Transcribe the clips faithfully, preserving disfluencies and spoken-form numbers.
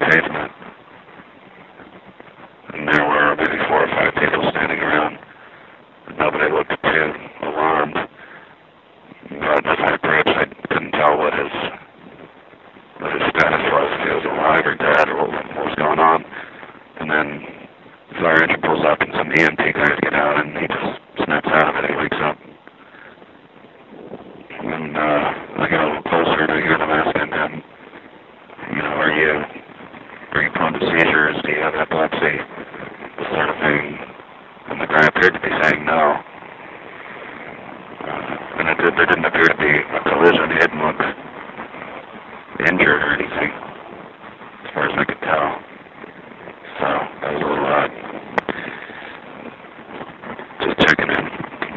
pavement. And there were maybe four or five people standing around. Nobody looked too alarmed. God knows I had grips. I couldn't tell what his what his status was, if he was alive or dead, or what, what was going on. And then the fire engine pulls up and some E M T guys get out, and he just snaps out of it. He wakes up. And uh, I get a little closer, and I hear them asking him, you know, are you, are you prone to seizures? Do you have epilepsy? This sort of thing. And the guy appeared to be saying no. Uh, and it did, there didn't appear to be a collision. He didn't look injured or anything, as far as I could tell. So, that was a little odd. Just checking in.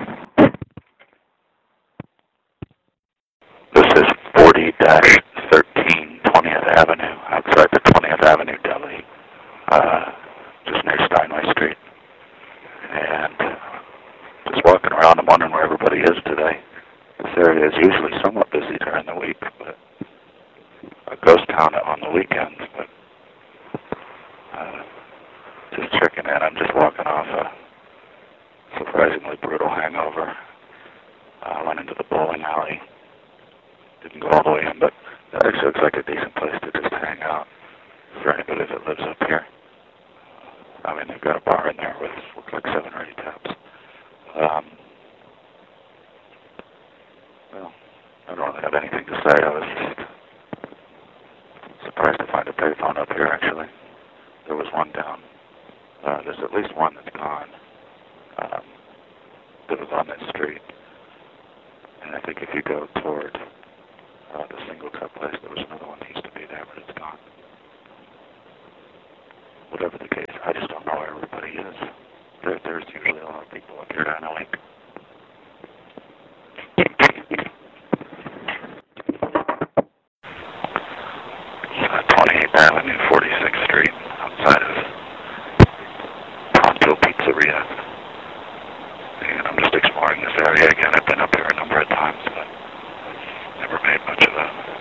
This is forty thirteen twentieth Avenue, outside the twentieth Avenue Deli, uh, just near Steinway Street. And just walking around, I'm wondering where everybody is today. This area is usually somewhat busy during the week, but a ghost town on the weekends. But uh, just checking in. I'm just walking off a surprisingly brutal hangover. I uh, went into the bowling alley. Didn't go all the way in, but that actually looks like a decent place to just hang out for anybody that lives up here. I mean, they've got a bar in there with looks like seven or eight taps. Um, well, I don't really have anything to say. I was just surprised to find a payphone up here, actually. There was one down. Uh, there's at least one that's gone. Um, that was on this street. And I think if you go toward uh, the single cup place, there was another one that used to be there, but it's gone. Whatever the case, I just don't know where everybody is. There, there's usually a lot of people up here during the week. uh, twenty-eighth Avenue, forty-sixth Street, outside of Pronto Pizzeria. And I'm just exploring this area again. I've been up here a number of times, but never made much of a